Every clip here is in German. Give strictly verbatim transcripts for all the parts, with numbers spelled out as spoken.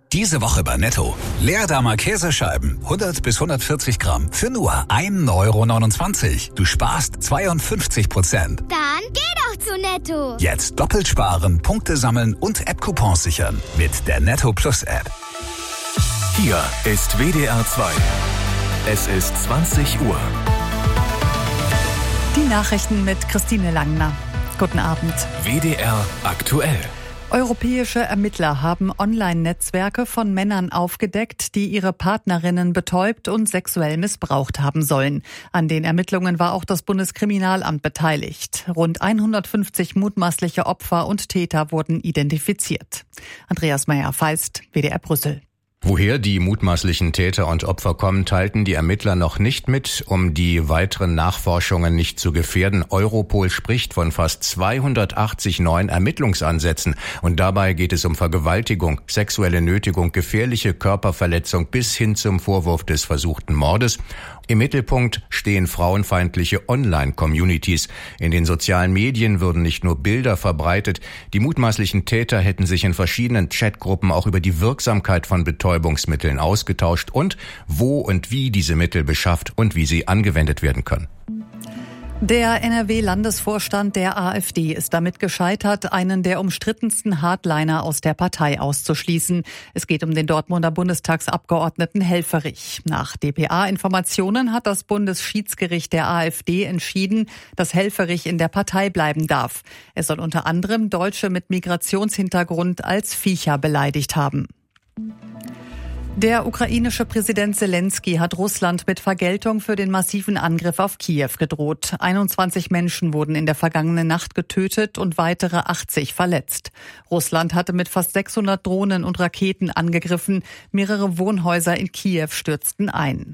Diese Woche bei Netto. Leerdammer Käsescheiben, hundert bis hundertvierzig Gramm, für nur ein Euro neunundzwanzig. Du sparst zweiundfünfzig Prozent. Dann geh doch zu Netto. Jetzt doppelt sparen, Punkte sammeln und App-Coupons sichern. Mit der Netto Plus App. Hier ist W D R zwei. Es ist zwanzig Uhr. Die Nachrichten mit Christine Langner. Guten Abend. W D R aktuell. Europäische Ermittler haben Online-Netzwerke von Männern aufgedeckt, die ihre Partnerinnen betäubt und sexuell missbraucht haben sollen. An den Ermittlungen war auch das Bundeskriminalamt beteiligt. Rund hundertfünfzig mutmaßliche Opfer und Täter wurden identifiziert. Andreas Meyer-Feist, W D R Brüssel. Woher die mutmaßlichen Täter und Opfer kommen, teilten die Ermittler noch nicht mit, um die weiteren Nachforschungen nicht zu gefährden. Europol spricht von fast zweihundertachtzig neuen Ermittlungsansätzen. Und dabei geht es um Vergewaltigung, sexuelle Nötigung, gefährliche Körperverletzung bis hin zum Vorwurf des versuchten Mordes. Im Mittelpunkt stehen frauenfeindliche Online-Communities. In den sozialen Medien würden nicht nur Bilder verbreitet. Die mutmaßlichen Täter hätten sich in verschiedenen Chatgruppen auch über die Wirksamkeit von Betäubungsmitteln ausgetauscht und wo und wie diese Mittel beschafft und wie sie angewendet werden können. Der N R W-Landesvorstand der AfD ist damit gescheitert, einen der umstrittensten Hardliner aus der Partei auszuschließen. Es geht um den Dortmunder Bundestagsabgeordneten Helfferich. Nach D P A-Informationen hat das Bundesschiedsgericht der AfD entschieden, dass Helfferich in der Partei bleiben darf. Er soll unter anderem Deutsche mit Migrationshintergrund als Viecher beleidigt haben. Der ukrainische Präsident Selenskyj hat Russland mit Vergeltung für den massiven Angriff auf Kiew gedroht. einundzwanzig Menschen wurden in der vergangenen Nacht getötet und weitere achtzig verletzt. Russland hatte mit fast sechshundert Drohnen und Raketen angegriffen. Mehrere Wohnhäuser in Kiew stürzten ein.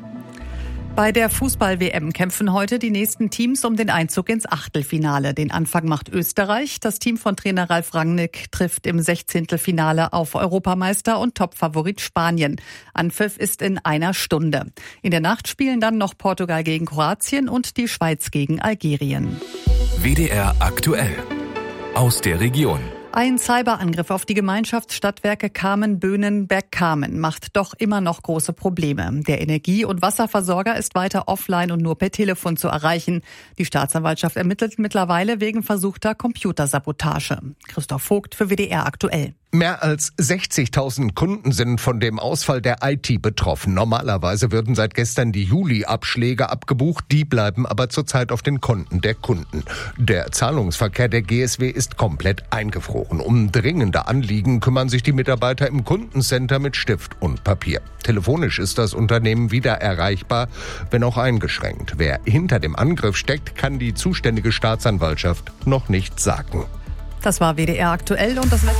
Bei der Fußball-W M kämpfen heute die nächsten Teams um den Einzug ins Achtelfinale. Den Anfang macht Österreich. Das Team von Trainer Ralf Rangnick trifft im Sechzehntelfinale auf Europameister und Topfavorit Spanien. Anpfiff ist in einer Stunde. In der Nacht spielen dann noch Portugal gegen Kroatien und die Schweiz gegen Algerien. W D R aktuell. Aus der Region. Ein Cyberangriff auf die Gemeinschaftsstadtwerke Kamen-Böhnen-Bergkamen macht doch immer noch große Probleme. Der Energie- und Wasserversorger ist weiter offline und nur per Telefon zu erreichen. Die Staatsanwaltschaft ermittelt mittlerweile wegen versuchter Computersabotage. Christoph Vogt für W D R aktuell. Mehr als sechzigtausend Kunden sind von dem Ausfall der I T betroffen. Normalerweise würden seit gestern die Juli-Abschläge abgebucht. Die bleiben aber zurzeit auf den Konten der Kunden. Der Zahlungsverkehr der G S W ist komplett eingefroren. Um dringende Anliegen kümmern sich die Mitarbeiter im Kundencenter mit Stift und Papier. Telefonisch ist das Unternehmen wieder erreichbar, wenn auch eingeschränkt. Wer hinter dem Angriff steckt, kann die zuständige Staatsanwaltschaft noch nicht sagen. Das war W D R aktuell und das Wetter.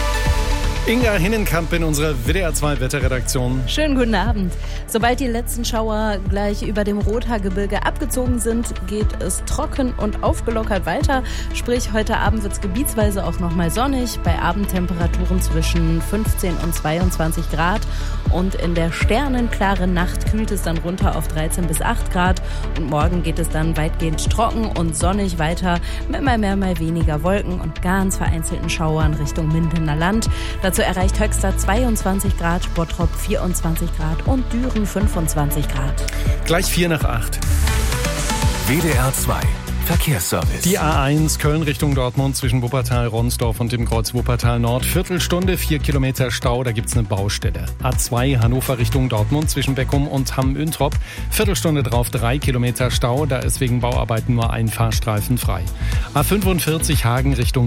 Inga Hinnenkamp in unserer W D R zwei Wetterredaktion. Schönen guten Abend. Sobald die letzten Schauer gleich über dem Rothaargebirge abgezogen sind, geht es trocken und aufgelockert weiter. Sprich, heute Abend wird es gebietsweise auch nochmal sonnig, bei Abendtemperaturen zwischen fünfzehn und zweiundzwanzig Grad. Und in der sternenklaren Nacht kühlt es dann runter auf dreizehn bis acht Grad. Und morgen geht es dann weitgehend trocken und sonnig weiter mit mal mehr, mal weniger Wolken und ganz vereinzelten Schauern Richtung Mindener Land. Dazu erreicht Höxter zweiundzwanzig Grad, Bottrop vierundzwanzig Grad und Düren fünfundzwanzig Grad. Gleich vier nach acht. W D R zwei. Verkehrsservice. Die A eins Köln Richtung Dortmund zwischen Wuppertal-Ronsdorf und dem Kreuz Wuppertal-Nord. Viertelstunde, vier Kilometer Stau, da gibt's eine Baustelle. A zwei Hannover Richtung Dortmund zwischen Beckum und Hamm-Üntrop. Viertelstunde drauf, drei Kilometer Stau, da ist wegen Bauarbeiten nur ein Fahrstreifen frei. A fünfundvierzig Hagen Richtung